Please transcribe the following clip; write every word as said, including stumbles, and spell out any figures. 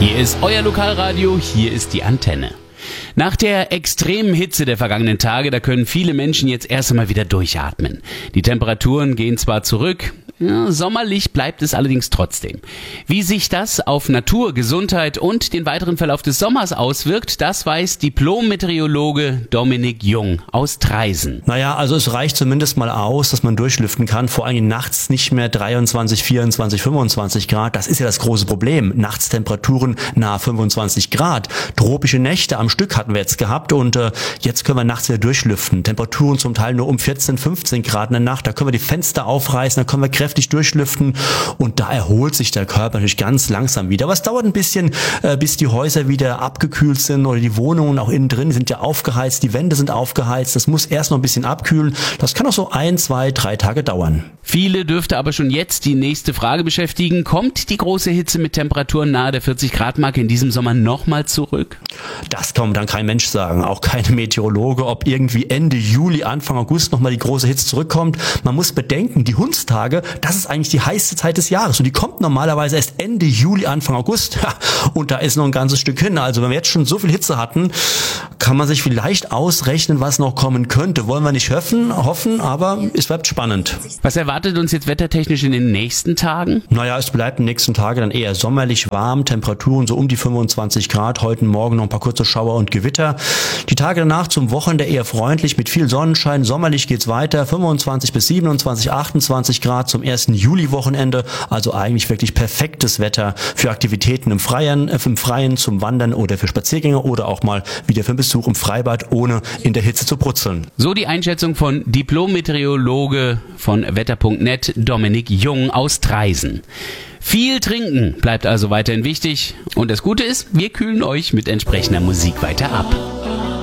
Hier ist euer Lokalradio, hier ist die Antenne. Nach der extremen Hitze der vergangenen Tage, da können viele Menschen jetzt erst einmal wieder durchatmen. Die Temperaturen gehen zwar zurück, ja, sommerlich bleibt es allerdings trotzdem. Wie sich das auf Natur, Gesundheit und den weiteren Verlauf des Sommers auswirkt, das weiß Diplom-Meteorologe Dominik Jung aus Traisen. Naja, also es reicht zumindest mal aus, dass man durchlüften kann. Vor allem nachts nicht mehr dreiundzwanzig, vierundzwanzig, fünfundzwanzig Grad. Das ist ja das große Problem. Nachts Temperaturen nahe fünfundzwanzig Grad. Tropische Nächte am Stück hatten wir jetzt gehabt und äh, jetzt können wir nachts wieder durchlüften. Temperaturen zum Teil nur um vierzehn, fünfzehn Grad in der Nacht. Da können wir die Fenster aufreißen, da können wir kräftig durchlüften und da erholt sich der Körper natürlich ganz langsam wieder. Aber es dauert ein bisschen, äh, bis die Häuser wieder abgekühlt sind oder die Wohnungen auch innen drin sind ja aufgeheizt, die Wände sind aufgeheizt. Das muss erst noch ein bisschen abkühlen. Das kann auch so ein, zwei, drei Tage dauern. Viele dürfte aber schon jetzt die nächste Frage beschäftigen. Kommt die große Hitze mit Temperaturen nahe der vierzig Grad Marke in diesem Sommer nochmal zurück? Das kann dann kein Mensch sagen, auch kein Meteorologe, ob irgendwie Ende Juli, Anfang August nochmal die große Hitze zurückkommt. Man muss bedenken, die Hundstage, das ist eigentlich die heiße Zeit des Jahres und die kommt normalerweise erst Ende Juli, Anfang August. Ja, und da ist noch ein ganzes Stück hin. Also wenn wir jetzt schon so viel Hitze hatten, kann man sich vielleicht ausrechnen, was noch kommen könnte. Wollen wir nicht hoffen, hoffen, aber es bleibt spannend. Was erwartet uns jetzt wettertechnisch in den nächsten Tagen? Naja, es bleibt in den nächsten Tagen dann eher sommerlich warm, Temperaturen so um die fünfundzwanzig Grad, heute Morgen noch ein paar kurze Schauer und Gewitter. Die Tage danach zum Wochenende eher freundlich mit viel Sonnenschein, sommerlich geht's weiter, fünfundzwanzig bis siebenundzwanzig, achtundzwanzig Grad zum ersten Juli-Wochenende, also eigentlich wirklich perfektes Wetter für Aktivitäten im Freien, äh, im Freien zum Wandern oder für Spaziergänge oder auch mal wieder für einen Besuch im Freibad, ohne in der Hitze zu brutzeln. So die Einschätzung von Diplom-Meteorologe von wetter punkt net Dominik Jung aus Traisen. Viel trinken bleibt also weiterhin wichtig und das Gute ist, wir kühlen euch mit entsprechender Musik weiter ab.